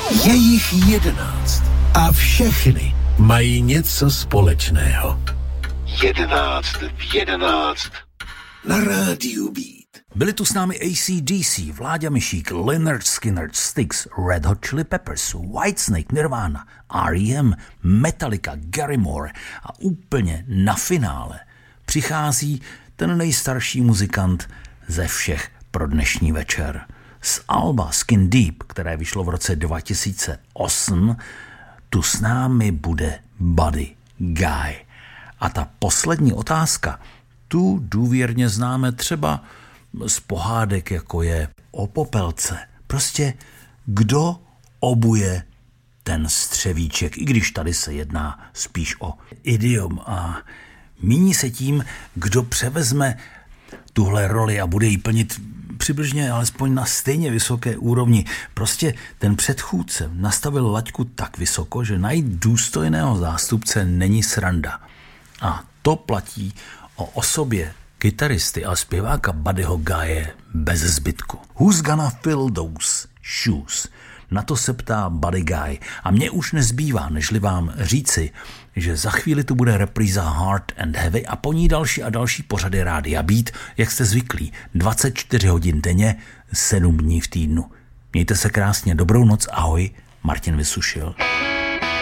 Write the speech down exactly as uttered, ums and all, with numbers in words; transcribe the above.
Je jich jedenáct a všechny mají něco společného. Jedenáct v jedenáct na rádiu Beat. Byli tu s námi A C D C, Vláďa Mišík, Lynyrd Skynyrd, Styx, Red Hot Chili Peppers, Whitesnake, Nirvana, R E M, Metallica, Gary Moore a úplně na finále přichází ten nejstarší muzikant ze všech pro dnešní večer. Z alba Skin Deep, které vyšlo v roce dva tisíce osm, tu s námi bude Buddy Guy. A ta poslední otázka, tu důvěrně známe třeba z pohádek, jako je o Popelce. Prostě kdo obuje ten střevíček, i když tady se jedná spíš o idiom a míní se tím, kdo převezme tuhle roli a bude ji plnit přibližně alespoň na stejně vysoké úrovni. Prostě ten předchůdce nastavil laťku tak vysoko, že najít důstojného zástupce není sranda. A to platí o osobě kytaristy a zpěváka Buddyho Guye bez zbytku. Who's gonna fill those shoes? Na to se ptá Buddy Guy. A mně už nezbývá, nežli vám říci, že za chvíli tu bude repríza Hard and Heavy a po ní další a další pořady Rádia Beat, jak jste zvyklí, dvacet čtyři hodin denně, sedm dní v týdnu. Mějte se krásně, dobrou noc, ahoj, Martin Vysušil.